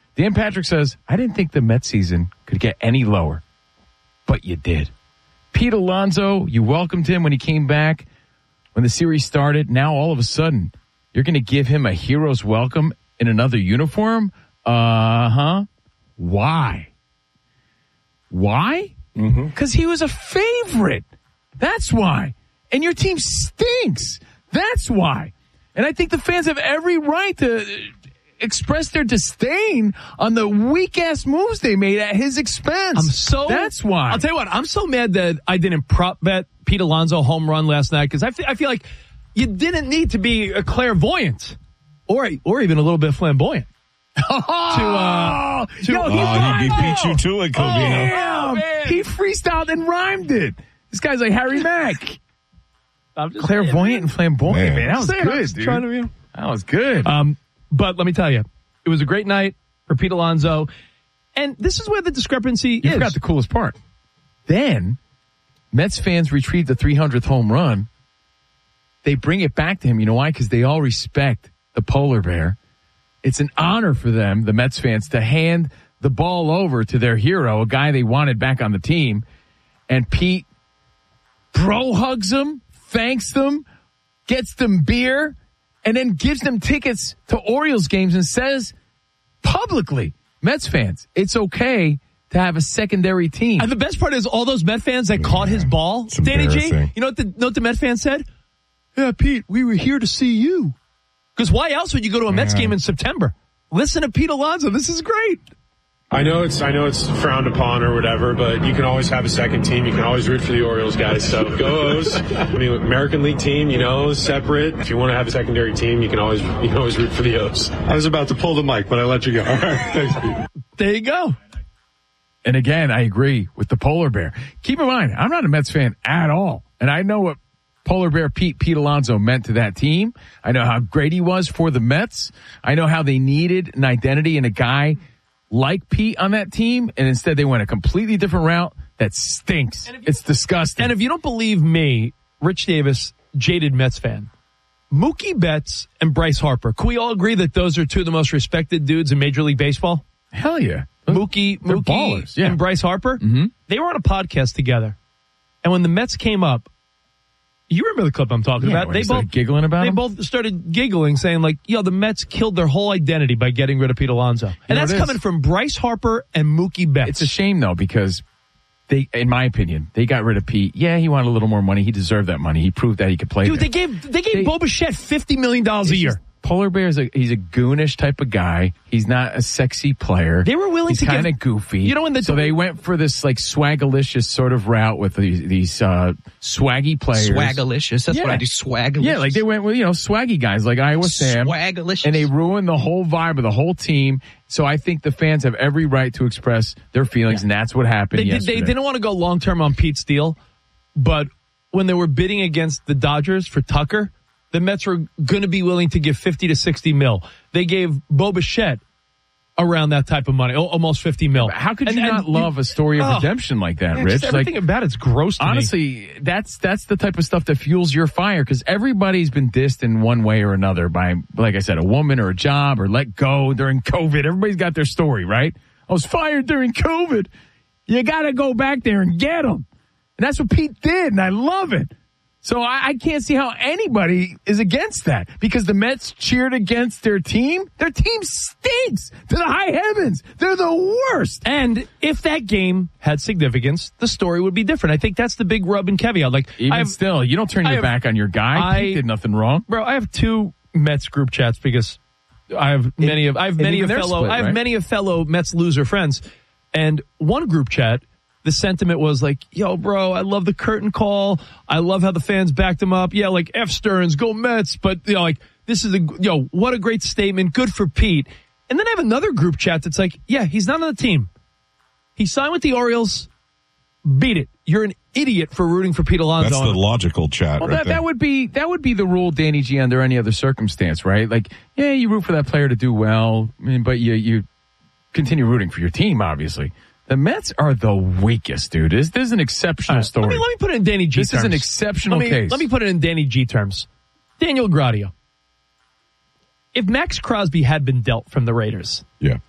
Dan Patrick says, I didn't think the Mets season could get any lower, but you did. Pete Alonso, you welcomed him when he came back, when the series started. Now, all of a sudden, you're going to give him a hero's welcome in another uniform? Why? Why? Because he was a favorite. That's why. And your team stinks. That's why. And I think the fans have every right to express their disdain on the weak-ass moves they made at his expense. That's why. I'll tell you what, I'm so mad that I didn't prop bet Pete Alonso home run last night because I feel like you didn't need to be a clairvoyant or even a little bit flamboyant. He beat you to it, Covino. He freestyled and rhymed it. This guy's like Harry Mack. I'm just clairvoyant and flamboyant, man. That was good, dude. That was good. But let me tell you, it was a great night for Pete Alonso. And this is where the discrepancy is. You forgot the coolest part. Then, Mets fans retrieve the 300th home run. They bring it back to him. You know why? Because they all respect the polar bear. It's an honor for them, the Mets fans, to hand the ball over to their hero, a guy they wanted back on the team. And Pete bro hugs him, thanks them, gets them beer, and then gives them tickets to Orioles games and says publicly, Mets fans, it's okay to have a secondary team. And the best part is all those Met fans that caught his ball, Danny G, you know what the Met fans said? Yeah, Pete, we were here to see you. Because why else would you go to a Mets game in September? Listen to Pete Alonso. This is great. I know it's frowned upon or whatever, but you can always have a second team. You can always root for the Orioles, guys. So go O's. I mean, American League team, separate. If you want to have a secondary team, you can always root for the O's. I was about to pull the mic, but I let you go. All right. Thanks, Pete. There you go. And again, I agree with the polar bear. Keep in mind, I'm not a Mets fan at all. And I know what polar bear Pete Alonso meant to that team. I know how great he was for the Mets. I know how they needed an identity and a guy like Pete on that team, and instead they went a completely different route that stinks. It's disgusting. And if you don't believe me, Rich Davis, jaded Mets fan, Mookie Betts and Bryce Harper, can we all agree that those are two of the most respected dudes in Major League Baseball? Hell yeah. Mookie ballers, yeah. And Bryce Harper, they were on a podcast together. And when the Mets came up, you remember the clip I'm talking about? They both giggling about him? They both started giggling, saying like, the Mets killed their whole identity by getting rid of Pete Alonso. And that's coming from Bryce Harper and Mookie Betts. It's a shame, though, because they, in my opinion, they got rid of Pete. Yeah, he wanted a little more money. He deserved that money. He proved that he could play. Dude, they gave Bo Bichette $50 million a year. Polar Bear he's a goonish type of guy. He's not a sexy player. They were willing to give... He's kind of goofy. So they went for this like swagalicious sort of route with these swaggy players. Swagalicious. That's what I do. Swagalicious. Yeah, like they went with, swaggy guys like Iowa Sam. Swagalicious. And they ruined the whole vibe of the whole team. So I think the fans have every right to express their feelings, and that's what happened yesterday. They didn't want to go long-term on Pete's deal, but when they were bidding against the Dodgers for Tucker, the Mets were going to be willing to give 50 to 60 mil. They gave Bo Bichette around that type of money, almost 50 mil. How could you not love a story of redemption like that, Rich? Everything about it's gross to me. Honestly, that's the type of stuff that fuels your fire, because everybody's been dissed in one way or another by, like I said, a woman or a job or let go during COVID. Everybody's got their story, right? I was fired during COVID. You got to go back there and get them. And that's what Pete did, and I love it. So I can't see how anybody is against that, because the Mets cheered against their team. Their team stinks to the high heavens. They're the worst. And if that game had significance, the story would be different. I think that's the big rub and caveat. Like, still, you don't turn your back on your guy. Pete did nothing wrong. Bro, I have two Mets group chats because I have many of fellow Mets loser friends. And one group chat, the sentiment was like, yo, bro, I love the curtain call. I love how the fans backed him up. Yeah, like F Stearns, go Mets. But, this is what a great statement. Good for Pete. And then I have another group chat that's like, yeah, he's not on the team. He signed with the Orioles. Beat it. You're an idiot for rooting for Pete Alonso. That's the logical chat. Well, right that would be the rule, Danny G, under any other circumstance, right? Like, yeah, you root for that player to do well, but you continue rooting for your team, obviously. The Mets are the weakest, dude. This is an exceptional story. Let me put it in Danny G terms. This is an exceptional case. Let me put it in Danny G terms. Daniel Gradio. If Max Crosby had been dealt from the Raiders,